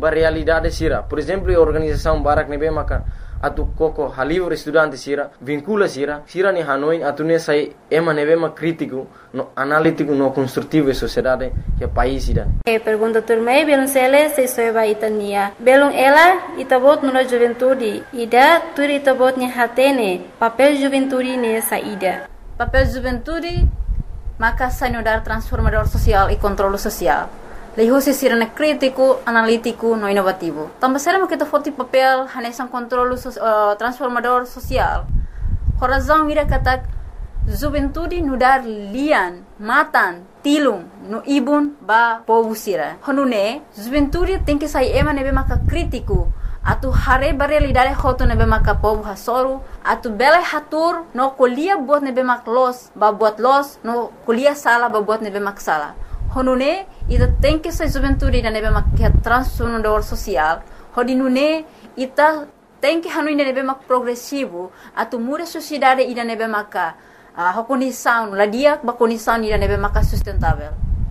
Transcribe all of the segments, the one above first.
ba realidade sira. Por exemplo, a organização Barak nebe maka atu koko halivre estudante sira vincula sira ni Hanoi atu ne sai ema nebe ma crítico no analítico no construtivo e sociedade que país ida. Pergunta turmei belum sele se soeba itania belum ela itabot nula juventude ida tur itabot ni hatene papel juventude ne saída. Papel juventude maka sanudar transformador social e controle social. Leho se sirene crítico, analítico, no inovativo. Também será que foto papel hanesan controle transformador social. Horazão ira katak juventude nudar lian, matan, tilung, no ibun ba povo sira. Honune juventude tem que sair ema nebe maka crítico. Atu hare realidade hoto nebe maka povo hasoru. Atu bela hatur no kuliah buat nebe mak los, ba buat los, no kuliah sala ba buat nebe mak sala. Honune ita tem que ser juventude da nebe mak transformador social. Hodinune ita tem que hanu ida nebe mak progressivo. Atu muda sociedade ida nebe maka condição, ladia ba condição ida nebe maka sustentável.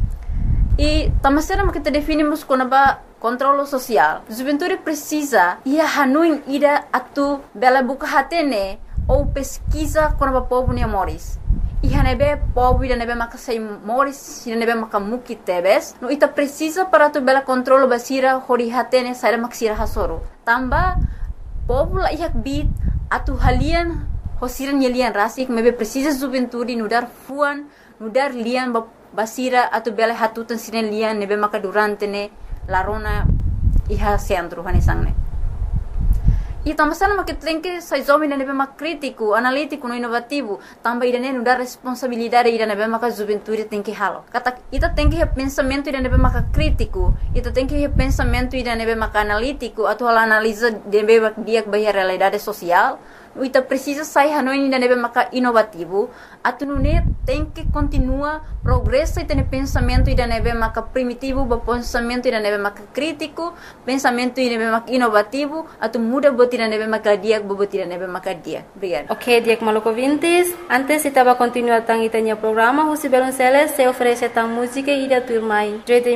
E tamasera kita definimos como ba controle social. Juventude precisa ia hanu ida atu bela buka hatene ou pesquisa como ba povo ne moris. Iha nebe povo ida nebe maka sai moris ida nebe maka muki tebes no ita precisa para tu bela controle basira hori hatene sai maksira hasoro tamba povo la ihak bit atu halian hosiran yelian rasik mebe precisa juventude nudar fuan nudar lian basira atu bela hatutan sinen lian nebe maka durante ne larona iha centro hanesangne. E também que tem que sair jovem da nebe mak crítico, analítico, no inovativo, também ida ne dar responsabilidade ida nebe mak juventude tem que halo. Kata ita tem que pensamento ida nebe mak crítico, ita tem que pensamento ida nebe mak analítico, atau analisa nebe mak dia bahia realidade social. Ita precisa sair hanoi ida nebe mak inovativo, atu nune tem que continua progresso ita ne pensamento ida nebe mak primitivo, ba pensamento ida nebe mak crítico, pensamento ida nebe mak inovativo, atu muda tira nebe makadia, bobo tira nebe makadia. Obrigada. Ok, Diak Maluco Vintes. Antes estava continuando tang itanya programa, Husi Belonceles se oferece tang música e da turmai.